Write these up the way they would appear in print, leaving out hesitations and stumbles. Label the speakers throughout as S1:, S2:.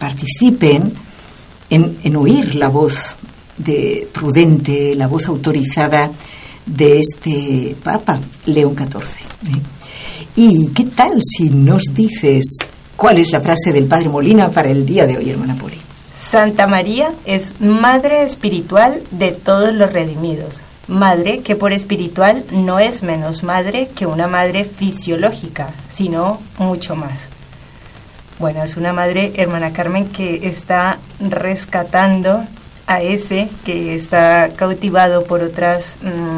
S1: participen en oír la voz prudente, la voz autorizada de este Papa, León XIV. ¿Y qué tal si nos dices cuál es la frase del Padre Molina para el día de hoy, hermana Poli?
S2: Santa María es madre espiritual de todos los redimidos. Madre que por espiritual no es menos madre que una madre fisiológica, sino mucho más. Bueno, es una madre, hermana Carmen, que está rescatando a ese que está cautivado por otras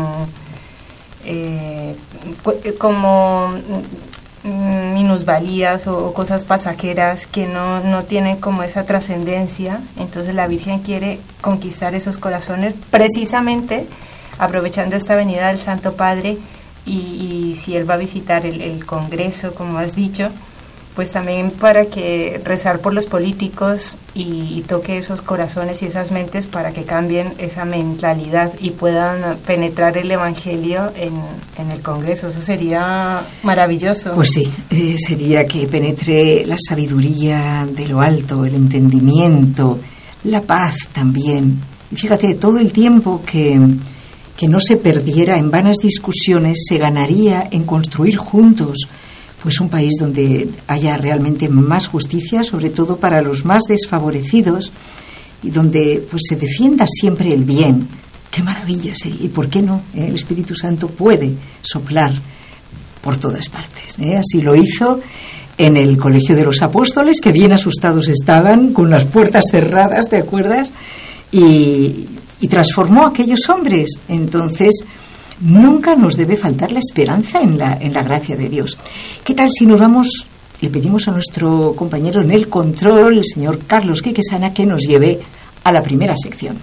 S2: como minusvalías o cosas pasajeras que no tienen como esa trascendencia. Entonces la Virgen quiere conquistar esos corazones precisamente aprovechando esta venida del Santo Padre y si él va a visitar el Congreso, como has dicho, pues también para que rezar por los políticos y toque esos corazones y esas mentes para que cambien esa mentalidad y puedan penetrar el Evangelio en el Congreso. Eso sería maravilloso.
S1: Pues sí, sería que penetre la sabiduría de lo alto, el entendimiento, la paz también. Y fíjate, todo el tiempo que no se perdiera en vanas discusiones, se ganaría en construir juntos pues un país donde haya realmente más justicia, sobre todo para los más desfavorecidos, y donde pues se defienda siempre el bien. ¡Qué maravilla sería! ¿Y por qué no? El Espíritu Santo puede soplar por todas partes. Así lo hizo en el Colegio de los Apóstoles, que bien asustados estaban, con las puertas cerradas, ¿te acuerdas? Y transformó a aquellos hombres. Entonces, nunca nos debe faltar la esperanza en la gracia de Dios. ¿Qué tal si nos vamos, le pedimos a nuestro compañero en el control, el señor Carlos Quequesana, que nos lleve a la primera sección?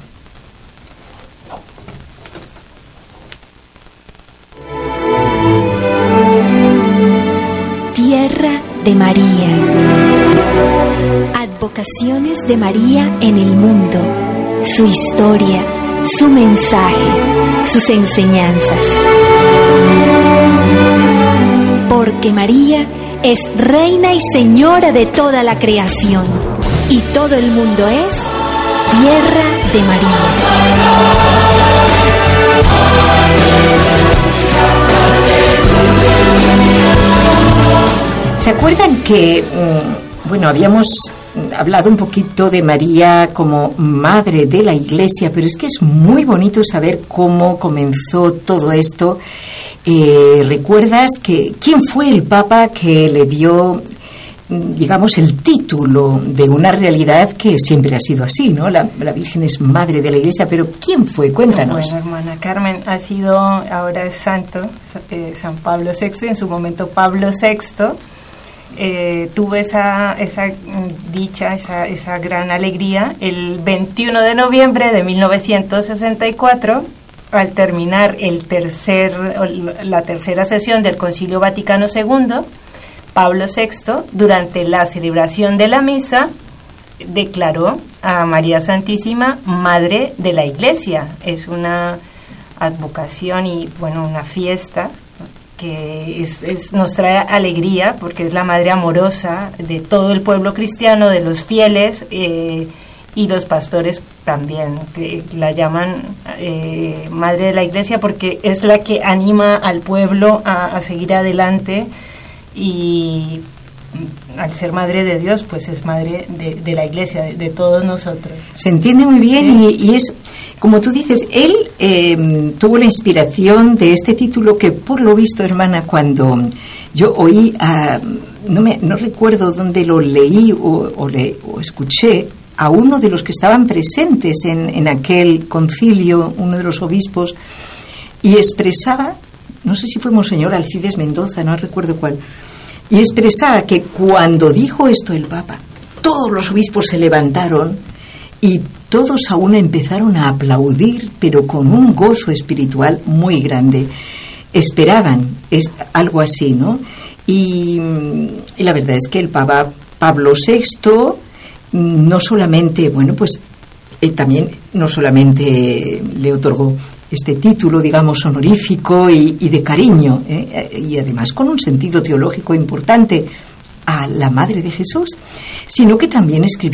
S3: Tierra de María. Advocaciones de María en el mundo. Su historia, su mensaje, sus enseñanzas. Porque María es reina y señora de toda la creación, y todo el mundo es tierra de María.
S1: ¿Se acuerdan que, habíamos hablado un poquito de María como madre de la Iglesia, pero es que es muy bonito saber cómo comenzó todo esto? ¿Recuerdas quién fue el Papa que le dio, digamos, el título de una realidad que siempre ha sido así, ¿no? La Virgen es madre de la Iglesia, pero ¿quién fue? Cuéntanos.
S2: Bueno, hermana Carmen, ahora es santo, San Pablo VI, en su momento Pablo VI. Tuve esa dicha, esa gran alegría el 21 de noviembre de 1964, al terminar la tercera sesión del Concilio Vaticano II. Pablo VI, durante la celebración de la misa, declaró a María Santísima Madre de la Iglesia. Es una advocación y una fiesta que nos trae alegría, porque es la madre amorosa de todo el pueblo cristiano, de los fieles, y los pastores también, que la llaman Madre de la Iglesia, porque es la que anima al pueblo a seguir adelante, y al ser madre de Dios, pues es madre de la Iglesia, de todos nosotros.
S1: Se entiende muy bien, ¿sí? y es, como tú dices, él tuvo la inspiración de este título que, por lo visto, hermana, cuando yo oí, no recuerdo dónde lo leí o escuché, a uno de los que estaban presentes en aquel concilio, uno de los obispos, y expresaba, no sé si fue Monseñor Alcides Mendoza, no recuerdo cuál, y expresaba que cuando dijo esto el Papa, todos los obispos se levantaron y todos a una empezaron a aplaudir, pero con un gozo espiritual muy grande. Esperaban, es algo así, ¿no? Y la verdad es que el Papa Pablo VI no solamente, también no solamente le otorgó este título, digamos, honorífico y de cariño, y además con un sentido teológico importante a la Madre de Jesús, sino que también escribió